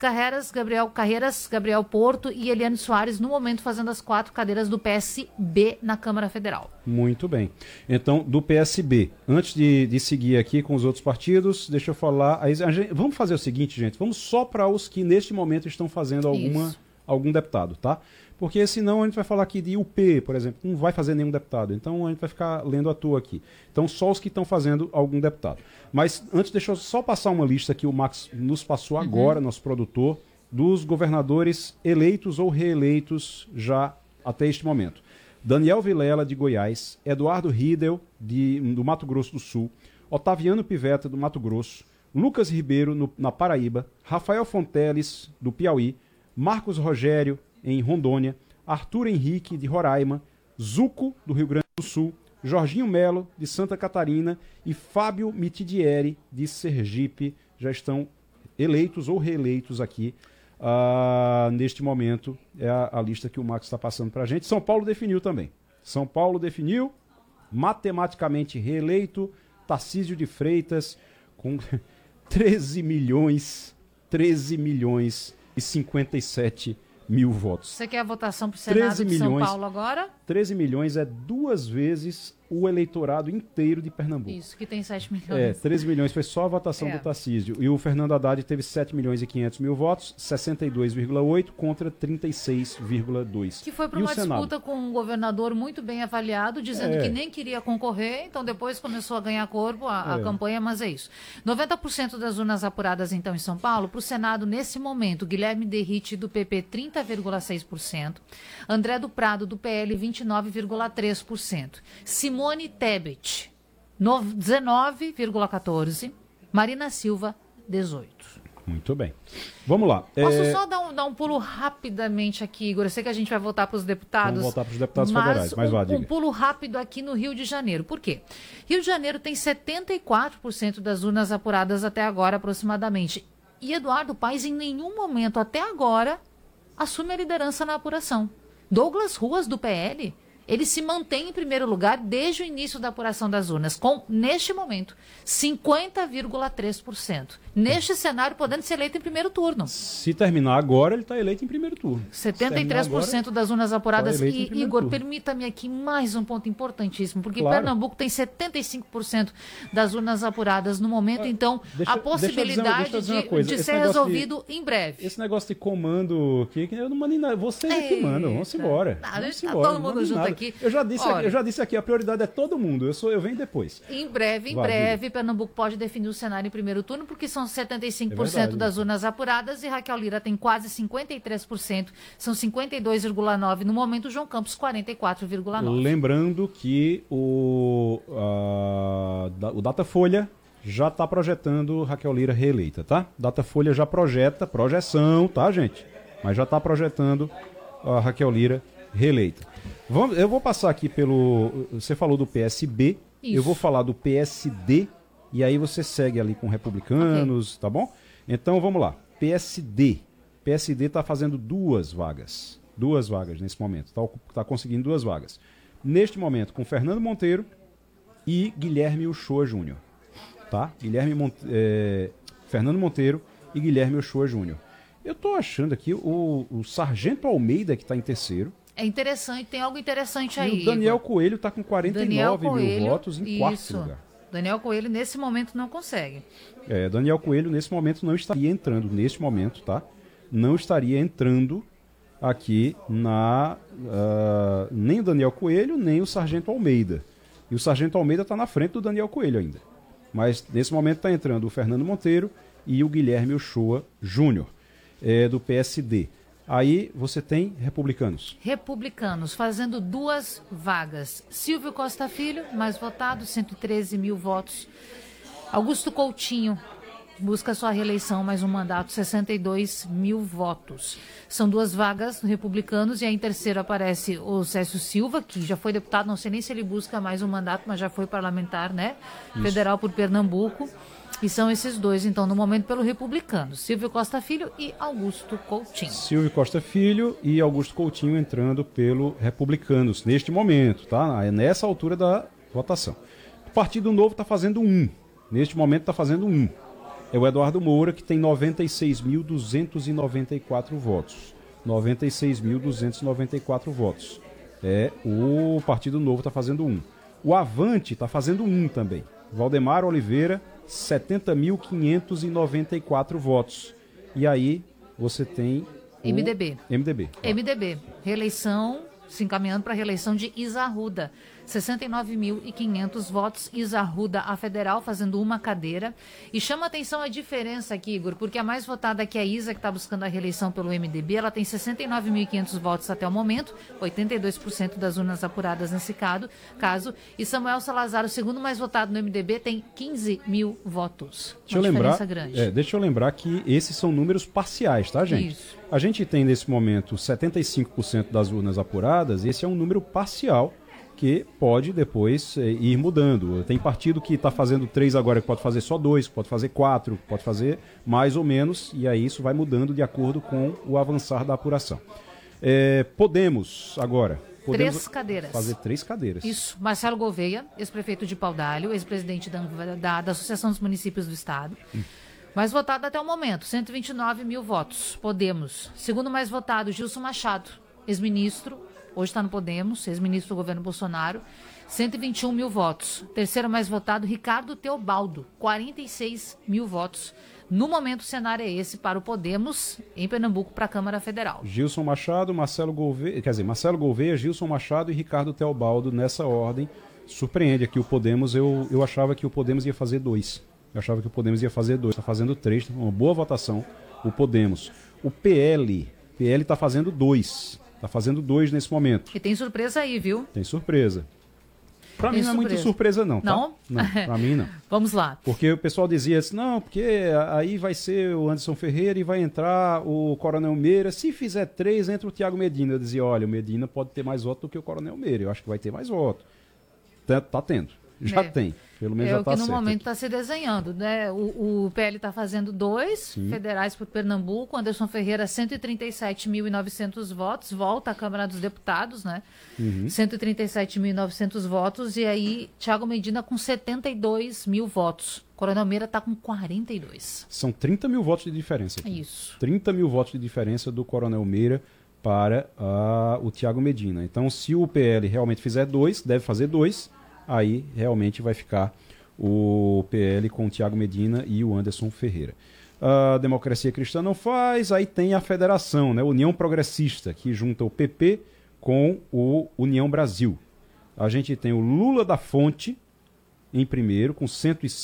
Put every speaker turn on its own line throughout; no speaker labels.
Carreiras, Gabriel Porto e Eliane Soares, no momento, fazendo as 4 cadeiras do PSB na Câmara Federal.
Muito bem. Então, do PSB, antes de seguir aqui com os outros partidos, deixa eu falar... vamos fazer o seguinte, gente, vamos só para os que neste momento estão fazendo algum deputado, tá? Porque senão a gente vai falar aqui de UP, por exemplo, não vai fazer nenhum deputado, então a gente vai ficar lendo à toa aqui. Então só os que estão fazendo algum deputado. Mas antes, deixa eu só passar uma lista que o Max nos passou agora, nosso produtor, dos governadores eleitos ou reeleitos já até este momento. Daniel Vilela, de Goiás, Eduardo Riedel, do Mato Grosso do Sul, Otaviano Pivetta, do Mato Grosso, Lucas Ribeiro, na Paraíba, Rafael Fonteles, do Piauí, Marcos Rogério, em Rondônia, Arthur Henrique, de Roraima, Zuco, do Rio Grande do Sul, Jorginho Melo, de Santa Catarina, e Fábio Mitidieri, de Sergipe, já estão eleitos ou reeleitos aqui. Neste momento, é a lista que o Max está passando para a gente. São Paulo definiu também. São Paulo definiu, matematicamente reeleito, Tarcísio de Freitas, com 13 milhões e 57 mil votos.
Você quer a votação para o Senado de São Paulo agora?
13 milhões é 2 vezes o eleitorado inteiro de Pernambuco.
Isso, que tem 7 milhões.
13 milhões foi só a votação do Tarcísio. E o Fernando Haddad teve 7 milhões e 500 mil votos, 62,8 contra 36,2.
Que foi para uma disputa com um governador muito bem avaliado, dizendo que nem queria concorrer, então depois começou a ganhar corpo a campanha, mas é isso. 90% das urnas apuradas, então, em São Paulo. Para o Senado, nesse momento, Guilherme Derrite, do PP, 30,6%. André do Prado, do PL, 29,3%. Simone Tebet, 19,14%. Marina Silva, 18%.
Muito bem. Vamos lá.
Posso só dar um pulo rapidamente aqui, Igor? Eu sei que a gente vai voltar para os deputados.
Vamos voltar para os deputados federais, mas vá, diga.
Um pulo rápido aqui no Rio de Janeiro. Por quê? Rio de Janeiro tem 74% das urnas apuradas até agora, aproximadamente. E Eduardo Paes, em nenhum momento até agora, assume a liderança na apuração. Douglas Ruas, do PL, ele se mantém em primeiro lugar desde o início da apuração das urnas, com, neste momento, 50,3%. Neste cenário, podendo ser eleito em primeiro turno.
Se terminar agora, ele está eleito em primeiro turno.
73% das urnas apuradas.
E,
Igor, permita-me aqui mais um ponto importantíssimo, porque Pernambuco tem 75% das urnas apuradas no momento, então a possibilidade de ser resolvido em breve.
Esse negócio de comando, que eu não mandei nada. Vocês é que mandam, vamos embora.
Tá todo mundo junto aqui.
Eu já disse aqui, a prioridade é todo mundo, eu venho depois.
Em breve, Pernambuco pode definir o cenário em primeiro turno, porque são 75% das urnas apuradas e Raquel Lira tem quase 53%, são 52,9%. No momento, João Campos, 44,9%.
Lembrando que o Datafolha já está projetando Raquel Lira reeleita, tá? Datafolha já projeção, tá, gente? Mas já está projetando a Raquel Lira reeleita. Eu vou passar aqui você falou do PSB, isso. Eu vou falar do PSD, e aí você segue ali com republicanos, tá bom? Então vamos lá. PSD está fazendo 2 vagas. 2 vagas nesse momento. Tá conseguindo 2 vagas. Neste momento, com Fernando Monteiro e Guilherme Uchoa Júnior. Tá? Fernando Monteiro e Guilherme Uchoa Júnior. Eu tô achando aqui o Sargento Almeida, que está em terceiro.
É interessante, tem algo interessante aí.
E o Daniel Coelho está com 49 mil votos em quarto lugar.
Daniel Coelho, nesse momento, não consegue.
Daniel Coelho, nesse momento, não estaria entrando, neste momento, tá? Não estaria entrando aqui nem o Daniel Coelho, nem o Sargento Almeida. E o Sargento Almeida está na frente do Daniel Coelho ainda. Mas, nesse momento, está entrando o Fernando Monteiro e o Guilherme Uchoa Júnior, do PSD. Aí você tem republicanos.
Republicanos, fazendo 2 vagas. Silvio Costa Filho, mais votado, 113 mil votos. Augusto Coutinho, busca sua reeleição, mais um mandato, 62 mil votos. São 2 vagas republicanos, e aí em terceiro aparece o Cécio Silva, que já foi deputado, não sei nem se ele busca mais um mandato, mas já foi parlamentar, né? Isso. Federal por Pernambuco. E são esses 2, então, no momento, pelo republicano. Silvio Costa Filho e Augusto Coutinho.
Silvio Costa Filho e Augusto Coutinho entrando pelo republicanos, neste momento, tá? Nessa altura da votação. O Partido Novo está fazendo 1. Neste momento está fazendo 1. é o Eduardo Moura, que tem 96.294 votos. 96.294 votos. O Partido Novo está fazendo 1. O Avante está fazendo 1 também. Valdemar Oliveira, 70.594 votos. E aí você tem
MDB.
MDB. Claro.
MDB. Reeleição, se encaminhando para a reeleição de Isa Arruda. 69.500 votos, Isa Arruda, a federal, fazendo uma cadeira. E chama atenção a diferença aqui, Igor, porque a mais votada aqui é a Isa, que está buscando a reeleição pelo MDB. Ela tem 69.500 votos até o momento, 82% das urnas apuradas nesse caso. E Samuel Salazar, o segundo mais votado no MDB, tem 15 mil votos.
Deixa eu lembrar que esses são números parciais, tá, gente?
Isso.
A gente tem, nesse momento, 75% das urnas apuradas. Esse é um número parcial, que pode depois ir mudando. Tem partido que está fazendo 3 agora, que pode fazer só 2, pode fazer 4, pode fazer mais ou menos, e aí isso vai mudando de acordo com o avançar da apuração. Podemos
3 cadeiras.
Fazer 3 cadeiras.
Isso. Marcelo Gouveia, ex-prefeito de Paudalho, ex-presidente da Associação dos Municípios do Estado. Mais votado até o momento, 129 mil votos. Podemos. Segundo mais votado, Gilson Machado, ex-ministro. Hoje está no Podemos, ex-ministro do governo Bolsonaro, 121 mil votos. Terceiro mais votado, Ricardo Teobaldo, 46 mil votos. No momento, o cenário é esse para o Podemos, em Pernambuco, para a Câmara Federal.
Gilson Machado, Marcelo Gouveia, Gilson Machado e Ricardo Teobaldo, nessa ordem. Surpreende aqui o Podemos, eu achava que o Podemos ia fazer 2. Está fazendo 3, uma boa votação, o Podemos. O PL está fazendo 2. Está fazendo 2 nesse momento.
E tem surpresa aí, viu?
Tem surpresa. Para mim não é muito surpresa não, tá?
Não?
Não, para mim não.
Vamos lá.
Porque o pessoal dizia assim, não, porque aí vai ser o Anderson Ferreira e vai entrar o Coronel Meira. Se fizer 3, entra o Thiago Medina. Eu dizia, olha, o Medina pode ter mais voto do que o Coronel Meira. Eu acho que vai ter mais voto. Tá tendo. Já tem. Pelo menos já está certo.
É o que no momento está se desenhando, né? O PL está fazendo 2 federais por Pernambuco. Anderson Ferreira, 137.900 votos. Volta à Câmara dos Deputados, né? 137.900 votos. E aí, Thiago Medina com 72 mil votos. Coronel Meira está com 42.
São 30 mil votos de diferença aqui.
Isso.
30 mil votos de diferença do Coronel Meira para o Thiago Medina. Então, se o PL realmente fizer 2, deve fazer 2. Aí realmente vai ficar o PL com o Thiago Medina e o Anderson Ferreira. A Democracia Cristã não faz, aí tem a federação, né? União Progressista, que junta o PP com o União Brasil. A gente tem o Lula da Fonte em primeiro, com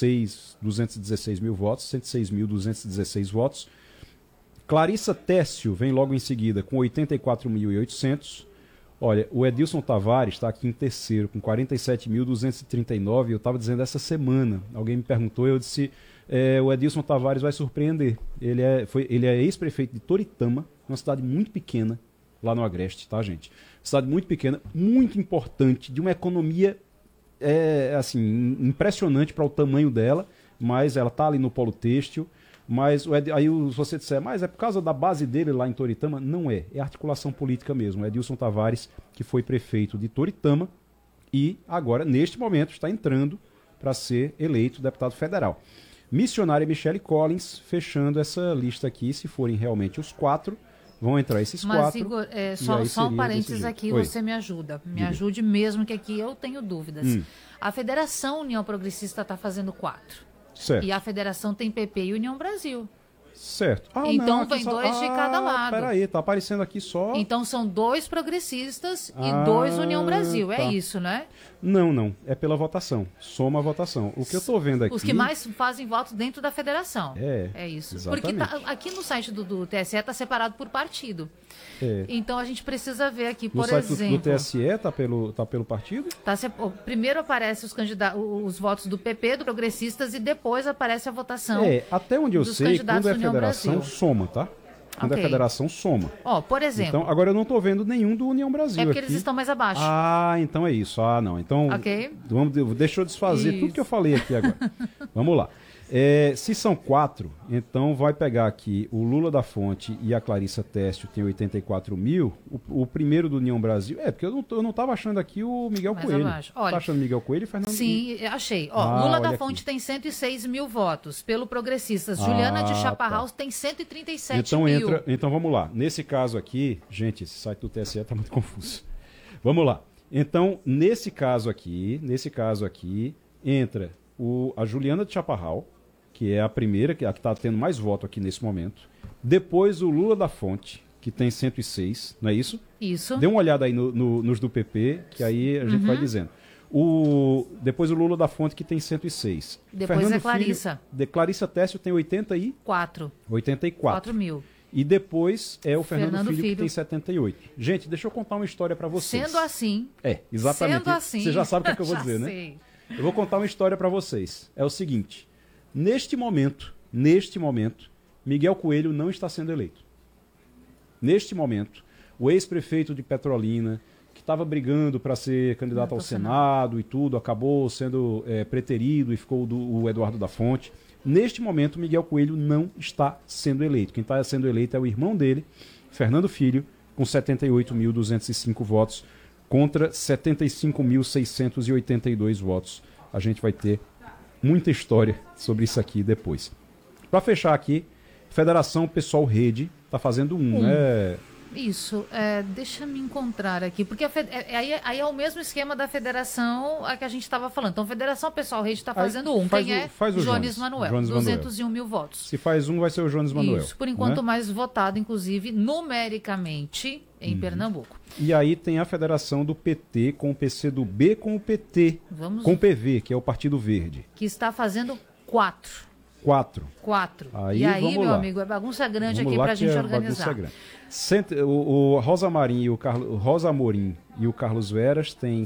106.216 mil votos, 106.216 votos. Clarissa Técio vem logo em seguida com 84.800. Olha, o Edilson Tavares está aqui em terceiro, com 47.239. Eu estava dizendo essa semana, alguém me perguntou, eu disse, o Edilson Tavares vai surpreender. Ele é ex-prefeito de Toritama, uma cidade muito pequena, lá no Agreste, tá, gente? Cidade muito pequena, muito importante, de uma economia assim, impressionante para o tamanho dela, mas ela está ali no polo têxtil. Mas aí se você disser, mas é por causa da base dele lá em Toritama? Não é articulação política mesmo. É Edilson Tavares, que foi prefeito de Toritama e agora, neste momento, está entrando para ser eleito deputado federal. Missionária Michele Collins, fechando essa lista aqui. Se forem realmente os 4, vão entrar esses 4.
Mas, Igor, só um parênteses aqui, você me ajuda. Me ajude mesmo, que aqui eu tenho dúvidas. A Federação União Progressista está fazendo 4.
Certo.
E a federação tem PP e União Brasil.
Certo.
Então vem 2 de cada lado.
Peraí, tá aparecendo aqui só...
Então são 2 progressistas e 2 União Brasil. É isso, né?
Não. É pela votação. Soma a votação. O que eu tô vendo aqui...
Os que mais fazem votos dentro da federação.
É
isso.
Exatamente.
Porque aqui no site do TSE está separado por partido. Então a gente precisa ver aqui, por exemplo...
No site do TSE tá pelo partido?
Primeiro aparece os votos do PP, do Progressistas, e depois aparece a votação
até onde eu sei, quando é federação, soma, tá? Quando é federação, soma.
Por exemplo...
Então, agora eu não tô vendo nenhum do União Brasil.
É porque
aqui.
Eles estão mais abaixo.
Então é isso. Não. Então, deixa eu desfazer tudo que eu falei aqui agora. Vamos lá. Se são 4, então vai pegar aqui o Lula da Fonte e a Clarissa Tércio tem 84 mil. O primeiro do União Brasil. Porque eu não estava achando aqui o Miguel Coelho.
Olha,
tá achando Miguel Coelho e Fernando?
Sim, achei. Lula da Fonte tem 106 mil votos. Pelo Progressistas, Juliana de Chaparral tem 137 mil.
Então vamos lá. Nesse caso aqui, gente, esse site do TSE está muito confuso. Vamos lá. Então, nesse caso aqui, entra a Juliana de Chaparral, que é a primeira, que está tendo mais voto aqui nesse momento. Depois o Lula da Fonte, que tem 106, não é isso?
Isso.
Dê uma olhada aí nos do PP, que aí a gente vai dizendo. Depois o Lula da Fonte, que tem 106.
Depois Fernando Clarissa.
Clarissa Tércio tem 84
mil.
E depois é o Fernando Filho, que tem 78. Gente, deixa eu contar uma história para vocês.
Sendo assim...
Exatamente.
Sendo assim...
Você já sabe o que eu vou dizer,
sei.
Né? Eu vou contar uma história para vocês. É o seguinte... Neste momento, Miguel Coelho não está sendo eleito. Neste momento, o ex-prefeito de Petrolina, que estava brigando para ser candidato ao Senado e tudo, acabou sendo preterido e ficou o Eduardo da Fonte. Neste momento, Miguel Coelho não está sendo eleito. Quem está sendo eleito é o irmão dele, Fernando Filho, com 78.205 votos, contra 75.682 votos. A gente vai ter muita história sobre isso aqui depois. Para fechar aqui, Federação Pessoal Rede está fazendo né?
Isso, deixa me encontrar aqui, porque aí é o mesmo esquema da federação a que a gente estava falando. Então, Federação Pessoal Rede está fazendo
faz o
Jones Manuel, 201 mil votos.
Se faz vai ser o Jones Manuel.
Isso, por enquanto mais votado, inclusive, numericamente, em Pernambuco.
E aí tem a federação do PT com o PCdoB com o PT, com o PV, que é o Partido Verde.
Que está fazendo 4.
Aí,
e aí, meu amigo, é bagunça grande aqui para a gente organizar.
O Rosa Marim e o Rosa Amorim e o Carlos Veras têm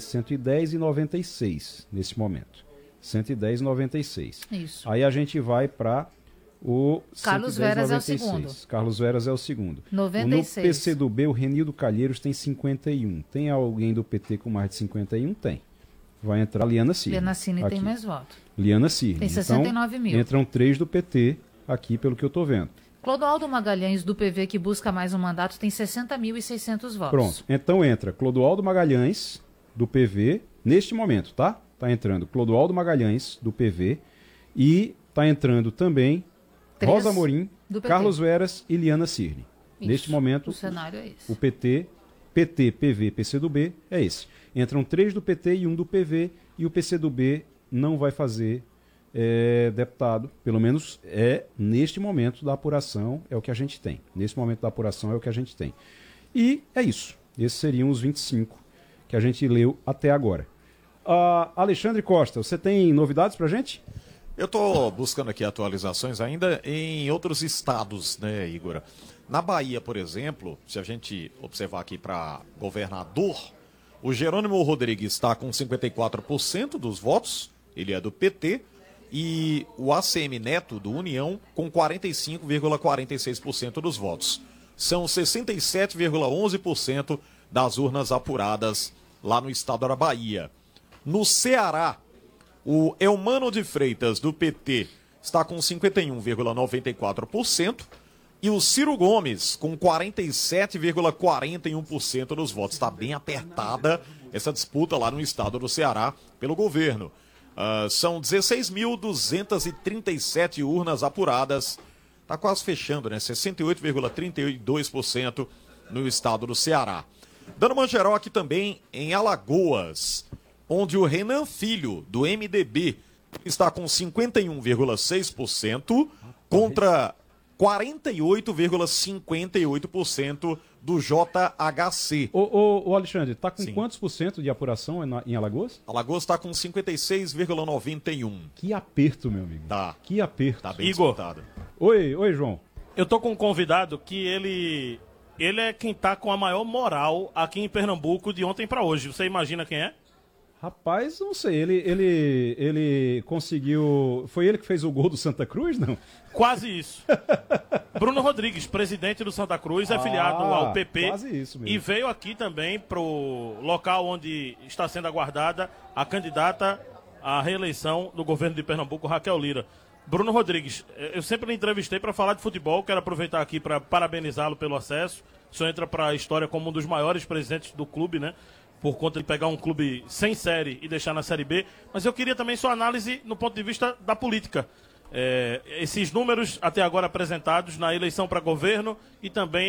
110,96 nesse momento. 110,96.
Isso.
Aí a gente vai para o
Carlos Veras é o segundo.
Carlos Veras é o segundo.
96.
No PCdoB, o Renildo Calheiros tem 51. Tem alguém do PT com mais de 51? Tem. Vai entrar a Liana Cirne.
Liana Cirne tem mais votos.
Liana Cirne.
Tem 69 mil.
Entram 3 do PT aqui, pelo que eu estou vendo.
Clodoaldo Magalhães, do PV, que busca mais um mandato, tem 60.600 votos.
Pronto. Então entra Clodoaldo Magalhães, do PV, neste momento, tá? Tá entrando Clodoaldo Magalhães, do PV, e tá entrando também Rosa Amorim, Carlos Veras e Liana Cirne. Neste momento,
o cenário é esse.
O PT, PV, PCdoB é esse. Entram 3 do PT e 1 do PV, e o PCdoB não vai fazer deputado, pelo menos neste momento da apuração é o que a gente tem. Nesse momento da apuração é o que a gente tem. E é isso. Esses seriam os 25 que a gente leu até agora. Alexandre Costa, você tem novidades pra gente?
Eu estou buscando aqui atualizações ainda em outros estados, né, Igor? Na Bahia, por exemplo, se a gente observar aqui para governador, o Jerônimo Rodrigues está com 54% dos votos, ele é do PT, e o ACM Neto, do União, com 45,46% dos votos. São 67,11% das urnas apuradas lá no estado da Bahia. No Ceará, o Elmano de Freitas, do PT, está com 51,94%. E o Ciro Gomes, com 47,41% dos votos. Está bem apertada essa disputa lá no estado do Ceará pelo governo. São 16.237 urnas apuradas. Está quase fechando, né? 68,32% no estado do Ceará. Dando uma geral aqui também em Alagoas, onde o Renan Filho, do MDB, está com 51,6% contra 48,58% do JHC.
Ô Alexandre, está com
Sim.
quantos por cento de apuração em Alagoas?
Alagoas está com 56,91%.
Que aperto, meu amigo.
Tá.
Que aperto.
Tá bem
Igor.
disputado.
Oi, João.
Eu tô com um convidado que ele é quem tá com a maior moral aqui em Pernambuco de ontem pra hoje. Você imagina quem é?
Rapaz, não sei, ele conseguiu... Foi ele que fez o gol do Santa Cruz, não?
Quase isso. Bruno Rodrigues, presidente do Santa Cruz, é filiado ao PP.
Quase isso mesmo.
E veio aqui também pro local onde está sendo aguardada a candidata à reeleição do governo de Pernambuco, Raquel Lira. Bruno Rodrigues, eu sempre lhe entrevistei para falar de futebol, quero aproveitar aqui para parabenizá-lo pelo acesso. O senhor entra para a história como um dos maiores presidentes do clube, né? Por conta de pegar um clube sem série e deixar na Série B. Mas eu queria também sua análise no ponto de vista da política. Esses números até agora apresentados na eleição para governo e também